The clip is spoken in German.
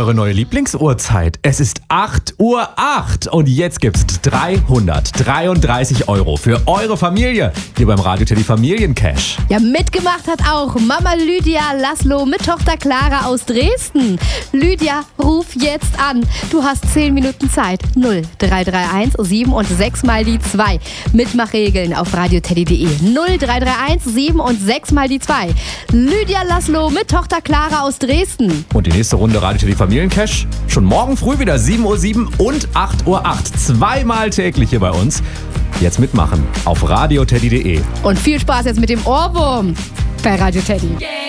eure neue Lieblingsuhrzeit. Es ist 8:08 Uhr und jetzt gibt's 333 € für eure Familie hier beim Radio Teddy Familiencash. Ja, mitgemacht hat auch Mama Lydia Laszlo mit Tochter Clara aus Dresden. Lydia, ruf jetzt an. Du hast 10 Minuten Zeit. 0331 7 und 6 mal die 2. Mitmachregeln auf radioteddy.de. 0331 7 und 6 mal die 2. Lydia Laszlo mit Tochter Clara aus Dresden. Und die nächste Runde Radio Teddy Familiencash schon morgen früh wieder 7:07 Uhr und 8:08 Uhr. Zweimal täglich hier bei uns. Jetzt mitmachen auf radioteddy.de. Und viel Spaß jetzt mit dem Ohrwurm bei Radio Teddy.